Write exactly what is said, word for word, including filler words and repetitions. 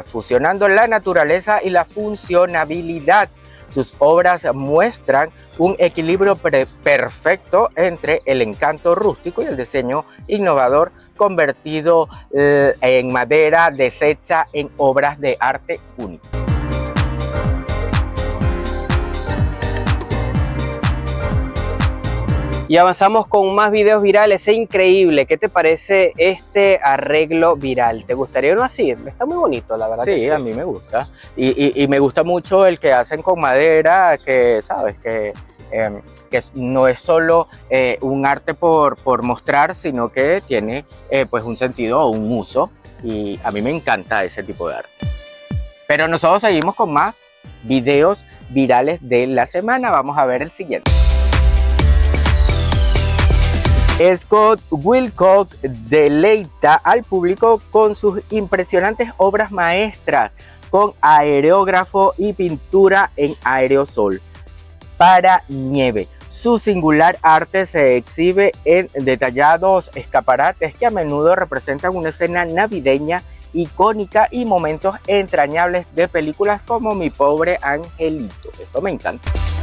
fusionando la naturaleza y la funcionabilidad. Sus obras muestran un equilibrio perfecto entre el encanto rústico y el diseño innovador, convertido eh, en madera deshecha en obras de arte únicas. Y avanzamos con más videos virales. Es increíble. ¿Qué te parece este arreglo viral? ¿Te gustaría uno así? Está muy bonito, la verdad. Sí, que sí. A mí me gusta. Y, y, y me gusta mucho el que hacen con madera, que, ¿sabes? Que, eh, que no es solo eh, un arte por, por mostrar, sino que tiene eh, pues un sentido o un uso. Y a mí me encanta ese tipo de arte. Pero nosotros seguimos con más videos virales de la semana. Vamos a ver el siguiente. Scott Wilcock deleita al público con sus impresionantes obras maestras con aerógrafo y pintura en aerosol para nieve. Su singular arte se exhibe en detallados escaparates que a menudo representan una escena navideña icónica y momentos entrañables de películas como Mi Pobre Angelito. Esto me encanta.